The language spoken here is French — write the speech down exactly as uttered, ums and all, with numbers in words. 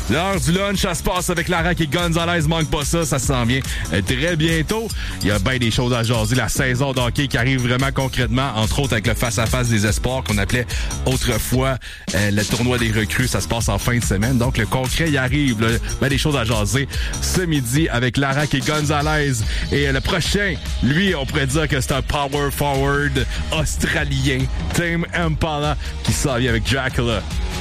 L'heure du lunch, ça se passe avec Lara et Gonzalez. Manque pas ça, ça s'en vient très bientôt. Il y a bien des choses à jaser. La saison d'hockey qui arrive vraiment concrètement, entre autres avec le face-à-face des espoirs qu'on appelait autrefois euh, le tournoi des recrues. Ça se passe en fin de semaine. Donc, le concret y arrive. Là. Ben, des choses à jaser ce midi avec Lara et Gonzalez. Et euh, le prochain, lui, on pourrait dire que c'est un power forward australien. Tame Impala qui s'en vient avec Dracula.